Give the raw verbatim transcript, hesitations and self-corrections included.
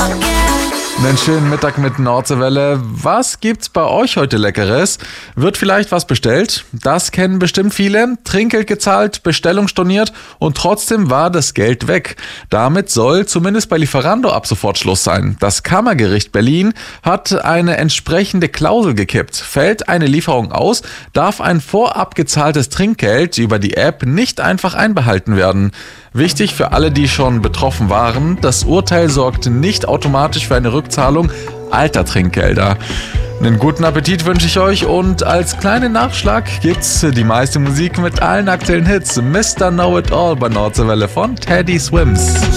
Einen schönen Mittag mit Nordseewelle. Was gibt's bei euch heute Leckeres? Wird vielleicht was bestellt? Das kennen bestimmt viele. Trinkgeld gezahlt, Bestellung storniert und trotzdem war das Geld weg. Damit soll zumindest bei Lieferando ab sofort Schluss sein. Das Kammergericht Berlin hat eine entsprechende Klausel gekippt. Fällt eine Lieferung aus, darf ein vorab gezahltes Trinkgeld über die App nicht einfach einbehalten werden. Wichtig für alle, die schon betroffen waren, das Urteil sorgt nicht automatisch für eine Rückzahlung alter Trinkgelder. Einen guten Appetit wünsche ich euch und als kleinen Nachschlag gibt's die meiste Musik mit allen aktuellen Hits. Mister Know It All bei Nordseewelle von Teddy Swims.